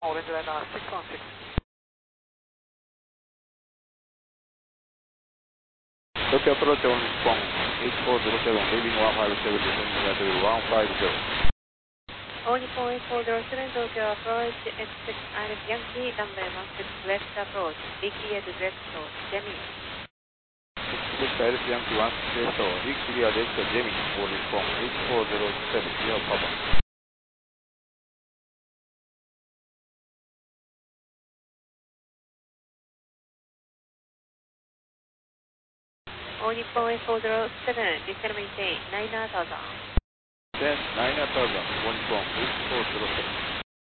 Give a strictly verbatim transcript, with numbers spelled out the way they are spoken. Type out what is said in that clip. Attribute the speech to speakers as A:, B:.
A: Orange Liner six one six.
B: Tokyo approach on Nippon eight four zero seven, leaving one five seven, descending runway one five zero.
C: All Nippon eight four zero seven, Tokyo approach X six Irish Yankee, runway one six west approach, D T A to direct to Gemini.
B: X six Irish Yankee one six west, re-clear direct to Gemini, all Nippon eight four zero seven, clear cover.
C: All Nippon eight four zero seven, descend maintain nine thousand.
B: Then nine thousand, all Nippon eight four zero seven.